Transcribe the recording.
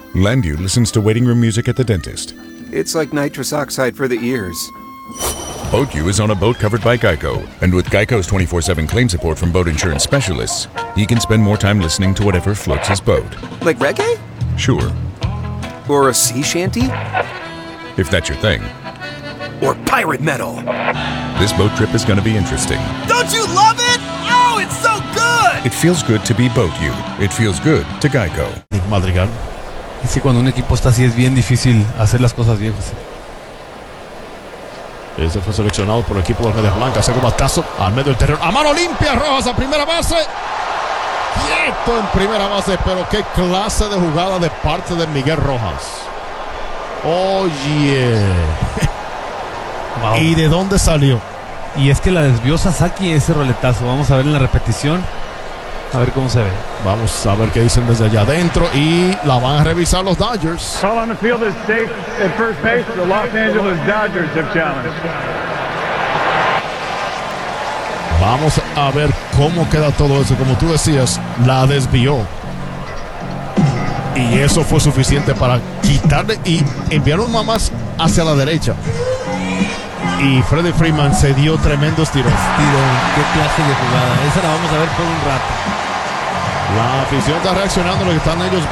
Landu listens to waiting room music at the dentist. It's like nitrous oxide for the ears. BoatU is on a boat covered by Geico, and with Geico's 24/7 claim support from boat insurance specialists, he can spend more time listening to whatever floats his boat. Like reggae? Sure, Or a sea shanty? if that's your thing. Or pirate metal? This boat trip is going to be interesting. Don't you love it? Oh, it's so good! It feels good to be BoatU. It feels good to Geico. Nick Madrigal. Es que cuando un equipo está así es bien difícil hacer las cosas bien, José. Ese fue seleccionado por el equipo de Medias Blancas. Hace un batazo al medio del terreno. A mano limpia, Rojas a primera base. Quieto en primera base, pero qué clase de jugada de parte de Miguel Rojas. Oye. Wow. ¿Y de dónde salió? Y es que la desvió Sasaki ese roletazo. Vamos a ver en la repetición. A ver cómo se ve. Vamos a ver qué dicen desde allá adentro. Y la van a revisar los Dodgers. Call on the field is safe at first base. The Los Angeles Dodgers have challenged. Vamos a ver cómo queda todo eso. Como tú decías, la desvió. Y eso fue suficiente para quitarle y enviar un más hacia la derecha. Y Freddie Freeman se dio tremendos tiros. Qué clase de jugada. Esa la vamos a ver por un rato. La afición está reaccionando a lo que están ellos